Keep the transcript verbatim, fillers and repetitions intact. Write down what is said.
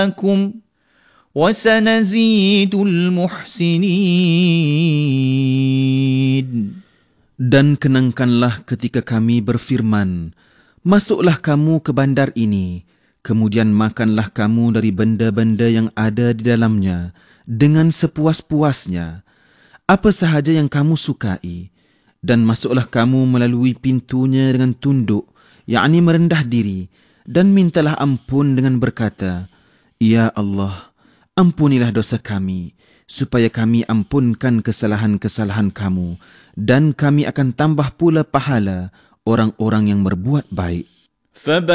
لكم وسنزيد المحسنين. Dan kenangkanlah ketika kami berfirman, masuklah kamu ke bandar ini, kemudian makanlah kamu dari benda-benda yang ada di dalamnya dengan sepuas-puasnya, apa sahaja yang kamu sukai, dan masuklah kamu melalui pintunya dengan tunduk, yakni merendah diri, dan mintalah ampun dengan berkata, Ya Allah, ampunilah dosa kami, supaya kami ampunkan kesalahan-kesalahan kamu, dan kami akan tambah pula pahala orang-orang yang berbuat baik.